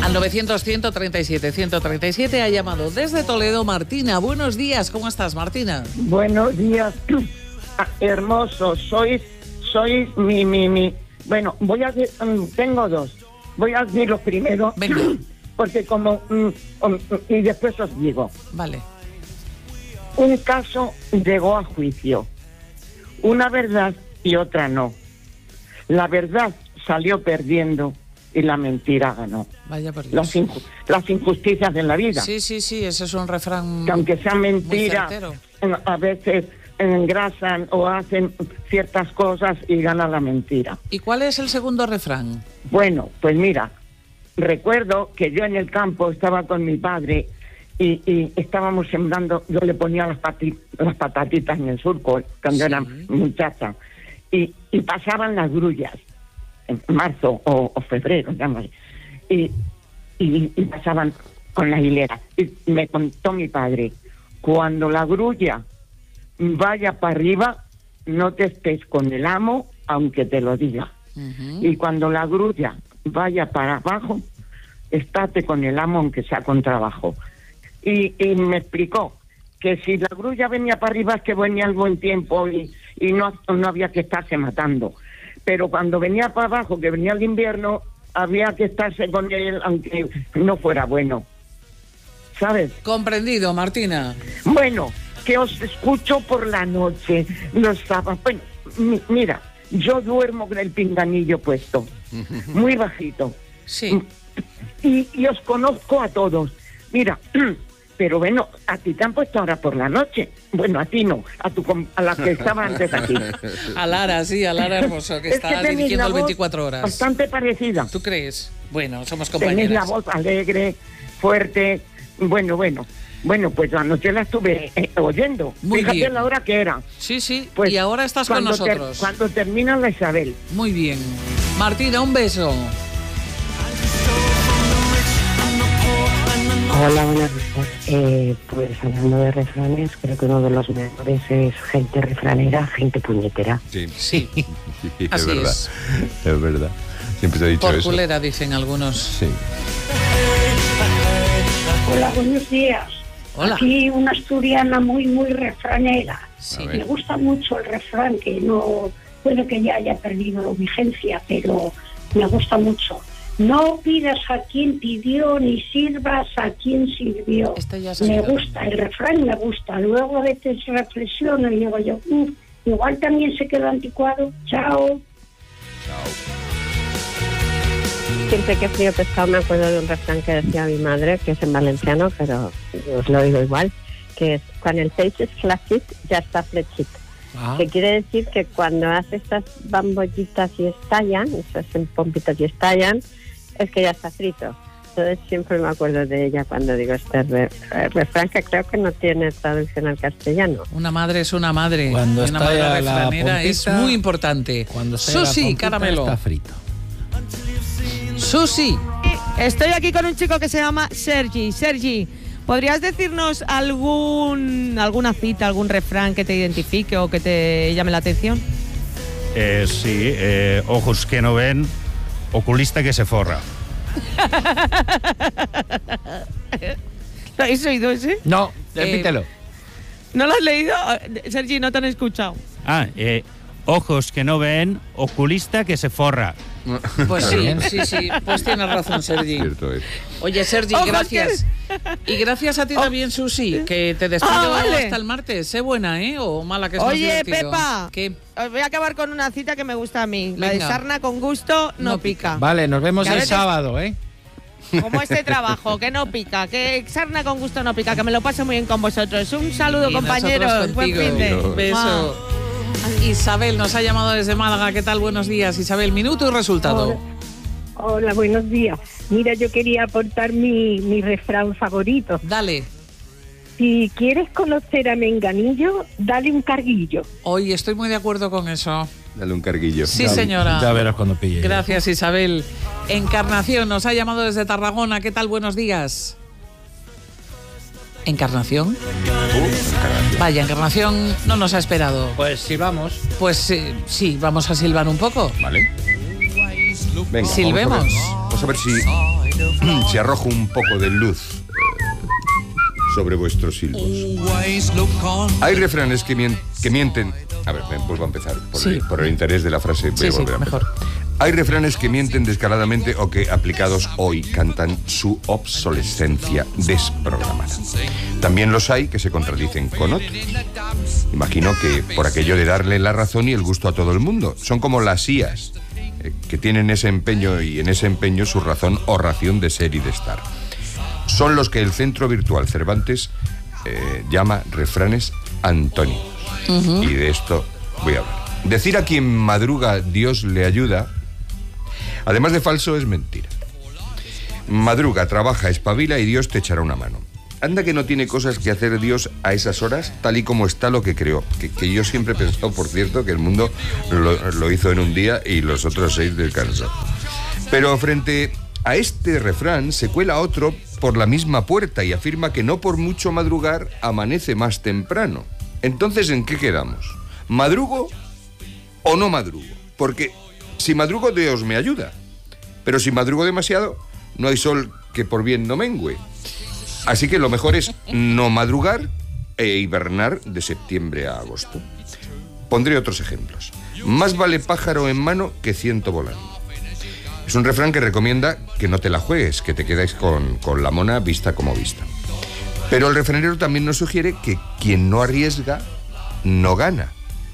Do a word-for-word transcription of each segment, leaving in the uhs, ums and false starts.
Al novecientos, ciento treinta y siete, ciento treinta y siete ha llamado desde Toledo Martina. Buenos días, ¿cómo estás, Martina? Buenos días, hermosos. Sois, sois mi, mi, mi. Bueno, voy a decir, tengo dos. Voy a decir los primeros. Venga. Porque como... Y después os digo. Vale. Un caso llegó a juicio. Una verdad y otra no. La verdad salió perdiendo y la mentira ganó. Vaya por Dios. Las, inju las injusticias de la vida. Sí, sí, sí, ese es un refrán. Que aunque sea mentira, a veces engrasan o hacen ciertas cosas y ganan la mentira. ¿Y cuál es el segundo refrán? Bueno, pues mira, recuerdo que yo en el campo estaba con mi padre y, y estábamos sembrando, yo le ponía las, pati las patatitas en el surco cuando sí. era muchacha, y, y pasaban las grullas, en marzo o, o febrero, digamos, y, y, y pasaban con la hilera. Y me contó mi padre, cuando la grulla vaya para arriba, no te estés con el amo, aunque te lo diga. Uh-huh. Y cuando la grulla vaya para abajo, estate con el amo, aunque sea con trabajo. Y, y me explicó que si la grulla venía para arriba es que venía el buen tiempo y, y no, no había que estarse matando. Pero cuando venía para abajo, que venía el invierno, había que estarse con él, aunque no fuera bueno. ¿Sabes? Comprendido, Martina. Bueno, que os escucho por la noche, los sábados. Bueno, mi, mira, yo duermo con el pinganillo puesto, muy bajito. Sí. Y, y os conozco a todos. Mira, pero bueno, a ti te han puesto ahora por la noche. Bueno, a ti no, a tu a la que estaba antes aquí. A Lara, sí, a Lara Hermoso, que es está que dirigiendo el veinticuatro horas. Bastante parecida. ¿Tú crees? Bueno, somos compañeras. Tenéis la voz alegre, fuerte, bueno, bueno. Bueno, pues anoche la estuve eh, oyendo. Muy Fíjate bien. la hora que era. Sí, sí, pues y ahora estás con nosotros. Ter, cuando termina la Isabel. Muy bien. Martina, un beso. Hola, buenas noches. Eh, pues hablando de refranes, creo que uno de los mejores es gente refranera, gente puñetera. Sí, sí. es Así verdad. Es. Es verdad. Siempre se ha dicho Por eso. culera, dicen algunos. Sí. Hola, buenos días. Hola. Aquí una asturiana muy, muy refranera. Sí. Me gusta mucho el refrán, que no puede que ya haya perdido vigencia, pero me gusta mucho. No pidas a quien pidió, ni sirvas a quien sirvió. Me gusta, el refrán me gusta. Luego a veces reflexiono y digo yo, mm, igual también se quedó anticuado. Chao. Chao. Siempre que frío pescado me acuerdo de un refrán que decía mi madre, que es en valenciano, pero os lo digo igual, que es, cuando el peix es flacit, ya está flechit. Ah. Que quiere decir que cuando hace estas bambollitas y estallan, esas pompitas y estallan, es que ya está frito. Entonces siempre me acuerdo de ella cuando digo este re, refrán, que creo que no tiene traducción al castellano. Una madre es una madre. Cuando una madre está refranera la es muy importante. Cuando Susi, caramelo. Está frito. Susi. Estoy aquí con un chico que se llama Sergi. Sergi, ¿podrías decirnos algún alguna cita, algún refrán que te identifique o que te llame la atención? Eh, sí, eh, ojos que no ven, oculista que se forra. ¿Lo habéis oído ese? No, repítelo. Eh, ¿No lo has leído? Sergi, no te han escuchado. Ah, eh, ojos que no ven, oculista que se forra. Pues sí, sí, sí, pues tienes razón, Sergi. Cierto es. Oye, Sergi, Ojo, gracias. que... Y gracias a ti oh. también, Susi, que te despido ah, vale. hasta el martes. Sé buena, ¿eh? O mala, que es Oye, más divertido. Pepa, ¿qué? Os voy a acabar con una cita que me gusta a mí. Venga. La de sarna con gusto no, no pica. Vale, nos vemos que el veces... sábado, ¿eh? Como este trabajo, que no pica, que sarna con gusto no pica, que me lo paso muy bien con vosotros. Un saludo, y compañeros. Buen fin de. Beso. Wow. Isabel nos ha llamado desde Málaga. ¿Qué tal? Buenos días, Isabel. Minuto y resultado. Hola, Hola buenos días. Mira, yo quería aportar mi, mi refrán favorito. Dale. Si quieres conocer a Menganillo, dale un carguillo. Hoy estoy muy de acuerdo con eso. Dale un carguillo. Sí, señora. Ya verás cuando pille. Gracias, Isabel. Encarnación nos ha llamado desde Tarragona. ¿Qué tal? Buenos días. ¿Encarnación? Uh, Vaya, Encarnación no nos ha esperado. Pues sí, vamos. Pues eh, sí, vamos a silbar un poco. Vale. Venga, silbemos. Vamos vamos a ver si, si arrojo un poco de luz eh, sobre vuestros silbos. Hay refranes que, mien- que mienten... A ver, vuelvo a empezar. Por, sí. el, por el interés de la frase, voy sí, a volver sí, a empezar. mejor. Hay refranes que mienten descaradamente o que, aplicados hoy, cantan su obsolescencia desprogramada. También los hay que se contradicen con otros. Imagino que por aquello de darle la razón y el gusto a todo el mundo. Son como las I As, eh, que tienen ese empeño y en ese empeño su razón o ración de ser y de estar. Son los que el Centro Virtual Cervantes eh, llama refranes antónimos. Uh-huh. Y de esto voy a hablar. Decir a quien madruga Dios le ayuda, además de falso, es mentira. Madruga, trabaja, espabila y Dios te echará una mano. Anda que no tiene cosas que hacer Dios a esas horas, tal y como está lo que creó. Que, que yo siempre he pensado, por cierto, que el mundo lo, lo hizo en un día y los otros seis descansó. Pero frente a este refrán se cuela otro por la misma puerta y afirma que no por mucho madrugar amanece más temprano. Entonces, ¿en qué quedamos? ¿Madrugo o no madrugo? Porque si madrugo, Dios me ayuda. Pero si madrugo demasiado, no hay sol que por bien no mengüe. Así que lo mejor es no madrugar e hibernar de septiembre a agosto. Pondré otros ejemplos. Más vale pájaro en mano que ciento volando. Es un refrán que recomienda que no te la juegues, que te quedáis con, con la mona vista como vista. Pero el refranero también nos sugiere que quien no arriesga, no gana.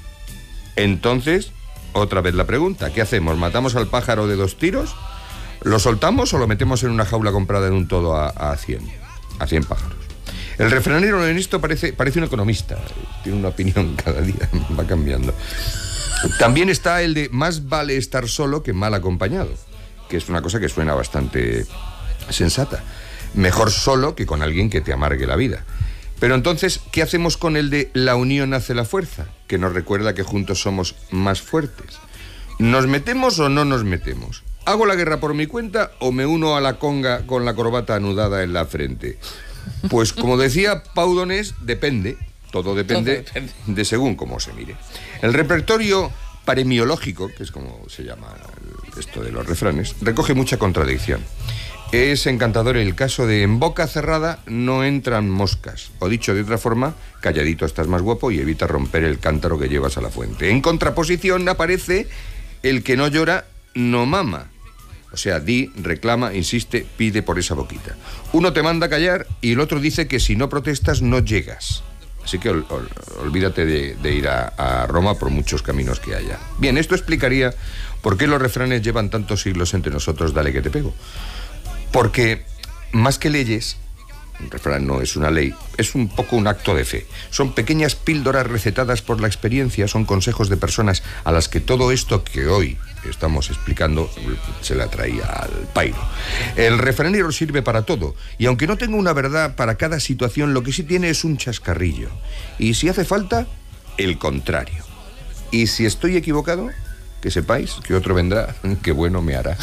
Entonces, otra vez la pregunta, ¿qué hacemos? ¿Matamos al pájaro de dos tiros? ¿Lo soltamos o lo metemos en una jaula comprada en un todo a, a cien? A cien pájaros. El refranero en esto parece, parece un economista, tiene una opinión cada día, va cambiando. También está el de más vale estar solo que mal acompañado, que es una cosa que suena bastante sensata. Mejor solo que con alguien que te amargue la vida. Pero entonces, ¿qué hacemos con el de la unión hace la fuerza? Que nos recuerda que juntos somos más fuertes. ¿Nos metemos o no nos metemos? ¿Hago la guerra por mi cuenta o me uno a la conga con la corbata anudada en la frente? Pues como decía Pau Donés, depende, todo depende, todo depende de según cómo se mire. El repertorio paremiológico, que es como se llama esto de los refranes, recoge mucha contradicción. Es encantador el caso de en boca cerrada no entran moscas. O dicho de otra forma, calladito estás más guapo y evita romper el cántaro que llevas a la fuente. En contraposición aparece el que no llora, no mama. O sea, di, reclama, insiste, pide por esa boquita. Uno te manda a callar y el otro dice que si no protestas no llegas. Así que ol, ol, olvídate de, de ir a, a Roma por muchos caminos que haya. Bien, esto explicaría por qué los refranes llevan tantos siglos entre nosotros, dale que te pego. Porque, más que leyes, un refrán no es una ley, es un poco un acto de fe. Son pequeñas píldoras recetadas por la experiencia, son consejos de personas a las que todo esto que hoy estamos explicando se la traía al pairo. El refranero sirve para todo, y aunque no tenga una verdad para cada situación, lo que sí tiene es un chascarrillo. Y si hace falta, el contrario. Y si estoy equivocado, que sepáis que otro vendrá, que bueno me hará.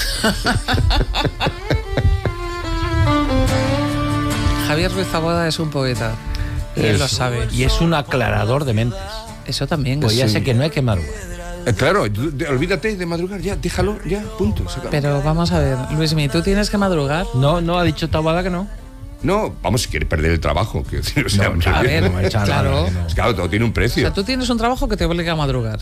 Javier Ruiz Taboada es un poeta, y él lo sabe. Y es un aclarador de mentes. Eso también. Pues ya sí. sé que no hay que madrugar. Eh, claro, de, olvídate de madrugar, ya, déjalo, ya, punto. Pero vamos a ver, Luismi, ¿tú tienes que madrugar? No, no, ha dicho Taboada que no. No, vamos, si quieres perder el trabajo. Que, o sea, no, a ver, no claro. Nada, no. Es claro, todo tiene un precio. O sea, tú tienes un trabajo que te obliga a madrugar.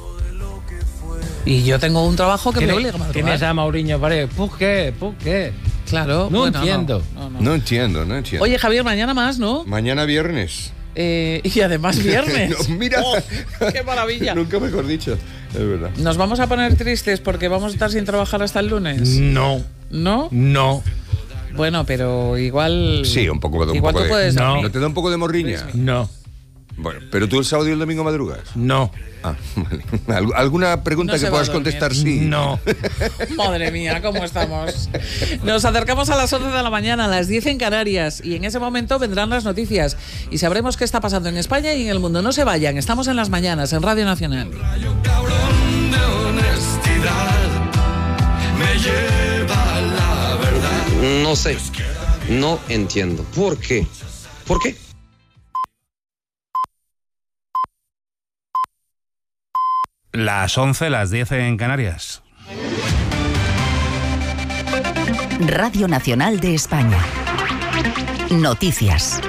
Y yo tengo un trabajo que me obliga a madrugar. Tienes a Mauriño Paredes. ¿Por qué? ¿Por qué? Claro. No bueno, entiendo. No, no, no. no entiendo, no entiendo. Oye, Javier, mañana más, ¿no? Mañana viernes. Eh, y además viernes. no, mira. Oh, ¡qué maravilla! Nunca mejor dicho, es verdad. ¿Nos vamos a poner tristes porque vamos a estar sin trabajar hasta el lunes? No. ¿No? No. Bueno, pero igual... Sí, un poco, un igual poco tú de... puedes no. ¿No te da un poco de morriña? No. Bueno, pero tú el sábado y el domingo madrugas. No. Ah, vale. ¿Alguna pregunta No que puedas contestar? Sí. No. Madre mía, ¿cómo estamos? Nos acercamos a las once de la mañana, a las diez en Canarias, y en ese momento vendrán las noticias y sabremos qué está pasando en España y en el mundo. No se vayan, estamos en las mañanas, en Radio Nacional. Rayo cabrón de honestidad me lleva a la verdad. No sé, no entiendo. ¿Por qué? ¿Por qué? Las once, las diez en Canarias. Radio Nacional de España. Noticias.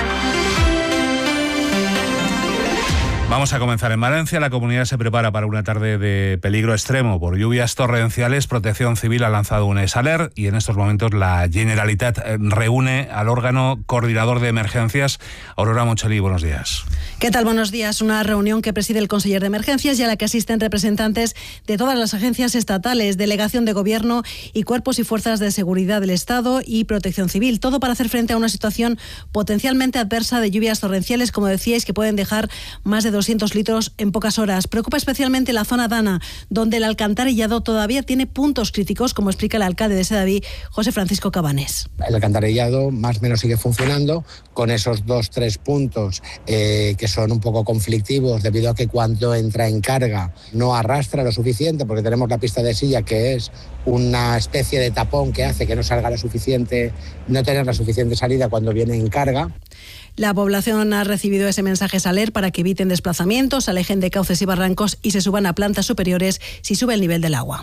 Vamos a comenzar en Valencia. La comunidad se prepara para una tarde de peligro extremo por lluvias torrenciales. Protección Civil ha lanzado un esaler y en estos momentos la Generalitat reúne al órgano coordinador de emergencias. Aurora Moncheli, buenos días. ¿Qué tal? Buenos días. Una reunión que preside el conseller de Emergencias y a la que asisten representantes de todas las agencias estatales, delegación de gobierno y cuerpos y fuerzas de seguridad del Estado y Protección Civil. Todo para hacer frente a una situación potencialmente adversa de lluvias torrenciales, como decíais, que pueden dejar más de doscientos litros en pocas horas. Preocupa especialmente la zona Dana, donde el alcantarillado todavía tiene puntos críticos, como explica el alcalde de Sedaví, José Francisco Cabanés. El alcantarillado más o menos sigue funcionando con esos dos, tres puntos eh, que son un poco conflictivos debido a que cuando entra en carga no arrastra lo suficiente, porque tenemos la pista de silla, que es una especie de tapón que hace que no salga lo suficiente, no tener la suficiente salida cuando viene en carga. La población ha recibido ese mensaje Saler para que eviten desplazamientos, alejen de cauces y barrancos y se suban a plantas superiores si sube el nivel del agua.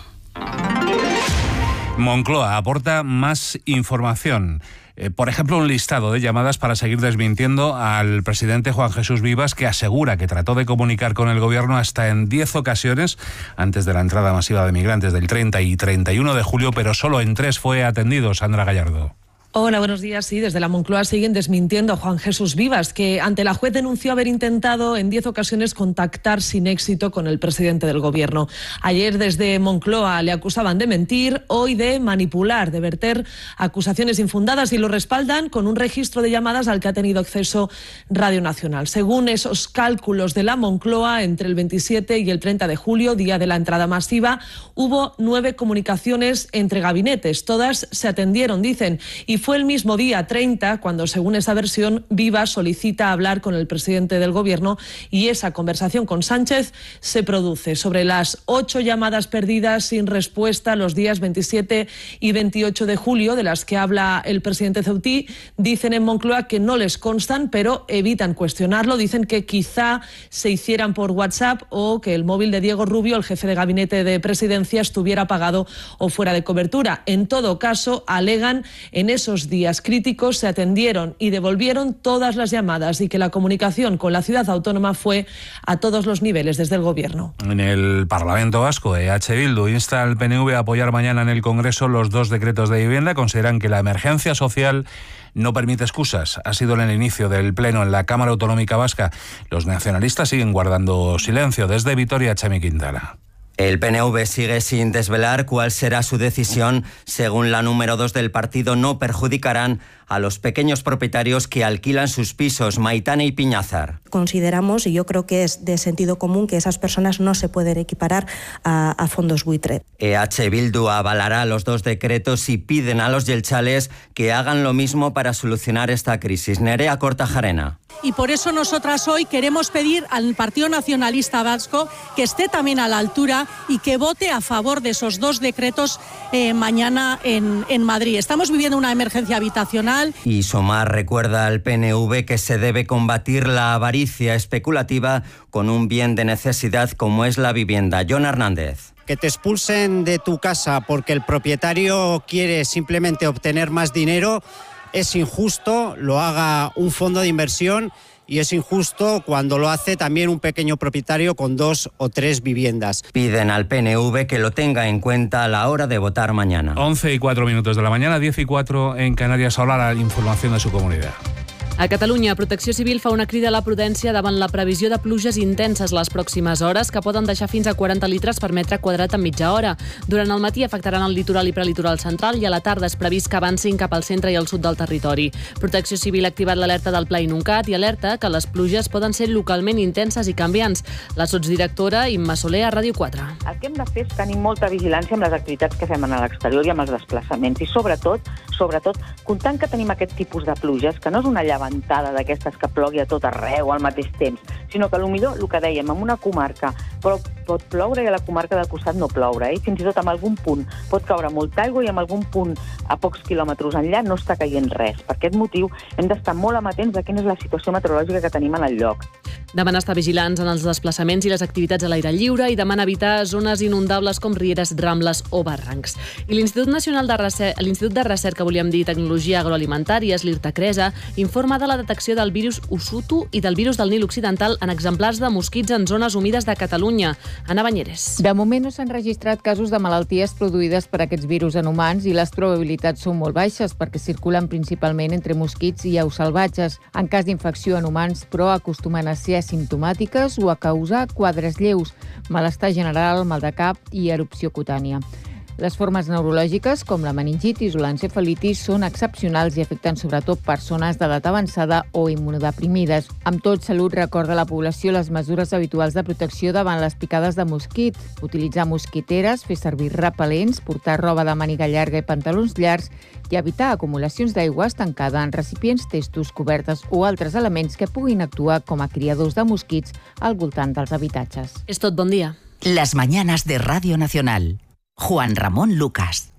Moncloa aporta más información. Eh, por ejemplo, un listado de llamadas para seguir desmintiendo al presidente Juan Jesús Vivas, que asegura que trató de comunicar con el gobierno hasta en diez ocasiones antes de la entrada masiva de migrantes del treinta y treinta y uno de julio, pero solo en tres fue atendido. Sandra Gallardo. Hola, buenos días. Sí, desde la Moncloa siguen desmintiendo a Juan Jesús Vivas, que ante la juez denunció haber intentado en diez ocasiones contactar sin éxito con el presidente del gobierno. Ayer desde Moncloa le acusaban de mentir, hoy de manipular, de verter acusaciones infundadas, y lo respaldan con un registro de llamadas al que ha tenido acceso Radio Nacional. Según esos cálculos de la Moncloa, entre el veintisiete y el treinta de julio, día de la entrada masiva, hubo nueve comunicaciones entre gabinetes. Todas se atendieron, dicen, y fue el mismo día treinta cuando, según esa versión, Vivas solicita hablar con el presidente del gobierno y esa conversación con Sánchez se produce. Sobre las ocho llamadas perdidas sin respuesta los días veintisiete y veintiocho de julio, de las que habla el presidente Ceutí, dicen en Moncloa que no les constan, pero evitan cuestionarlo. Dicen que quizá se hicieran por WhatsApp o que el móvil de Diego Rubio, el jefe de gabinete de presidencia, estuviera apagado o fuera de cobertura. En todo caso, alegan en esos días críticos se atendieron y devolvieron todas las llamadas y que la comunicación con la ciudad autónoma fue a todos los niveles desde el gobierno. En el Parlamento Vasco, E H Bildu insta al P N V a apoyar mañana en el Congreso los dos decretos de vivienda. Consideran que la emergencia social no permite excusas. Ha sido en el inicio del pleno en la Cámara Autonómica Vasca. Los nacionalistas siguen guardando silencio. Desde Vitoria, Chami Quintana. El P N V sigue sin desvelar cuál será su decisión. Según la número dos del partido, no perjudicarán a los pequeños propietarios que alquilan sus pisos. Maitane y Piñazar. Consideramos, y yo creo que es de sentido común, que esas personas no se pueden equiparar a, a fondos buitre. E H Bildu avalará los dos decretos y piden a los yelchales que hagan lo mismo para solucionar esta crisis. Nerea Kortajarena. Y por eso nosotras hoy queremos pedir al Partido Nacionalista Vasco que esté también a la altura y que vote a favor de esos dos decretos eh, mañana en, en Madrid. Estamos viviendo una emergencia habitacional. Y Somar recuerda al P N V que se debe combatir la avaricia especulativa con un bien de necesidad como es la vivienda. Jon Hernández. Que te expulsen de tu casa porque el propietario quiere simplemente obtener más dinero es injusto, lo haga un fondo de inversión, y es injusto cuando lo hace también un pequeño propietario con dos o tres viviendas. Piden al P N V que lo tenga en cuenta a la hora de votar mañana. once y cuatro minutos de la mañana, diez y cuatro en Canarias. Ahora la información de su comunidad. A Catalunya, Protecció Civil fa una crida a la prudència davant la previsió de pluges intenses les pròximes hores que poden deixar fins a quaranta litres per metre quadrat en mitja hora. Durant el matí afectaran el litoral i prelitoral central i a la tarda és previst que avancin cap al centre i al sud del territori. Protecció Civil ha activat l'alerta del Pla Inuncat i alerta que les pluges poden ser localment intenses i canviants. La sotsdirectora Imma Soler a Ràdio quatre. El que hem de fer és tenir molta vigilància amb les activitats que fem a l'exterior i amb els desplaçaments i sobretot, sobretot comptant que tenim aquest tipus de pluges, que no és una llevantada d'aquestes que plogui a tot arreu al mateix temps, sinó que potser el que dèiem, en una comarca però pot ploure i a la comarca del costat no ploure, eh? Fins i tot en algun punt pot caure molta aigua i en algun punt a pocs quilòmetres enllà no està caient res. Per aquest motiu hem d'estar molt amatents a quina és la situació meteorològica que tenim en el lloc. Demana estar vigilants en els desplaçaments i les activitats a l'aire lliure i demana evitar zones inundables com rieres, rambles o barrancs. I l'Institut Nacional de Recerca, l'Institut de Recerca, volíem dir Tecnologia Agroalimentària, l'IRTA-Cresa, informa de la detecció del virus Usutu i del virus del Nil Occidental en exemplars de mosquits en zones humides de Catalunya. Ana Banyeres. De moment no s'han registrat casos de malalties produïdes per aquests virus en humans i les probabilitats són molt baixes perquè circulen principalment entre mosquits i aus salvatges. En cas d'infecció en humans, però, acostumen a ser asimptomàtiques o a causar quadres lleus, malestar general, mal de cap i erupció cutània. Les formes neurològiques, com la meningitis o l'encefalitis, són excepcionals i afecten sobretot persones d'edat avançada o immunodeprimides. Amb tot, Salut recorda a la població les mesures habituals de protecció davant les picades de mosquit, utilitzar mosquiteres, fer servir repel·lents, portar roba de màniga llarga i pantalons llargs i evitar acumulacions d'aigua estancada en recipients, testos, cobertes o altres elements que puguin actuar com a criadors de mosquits al voltant dels habitatges. És tot, bon dia. Las mañanas de Radio Nacional. Juan Ramón Lucas.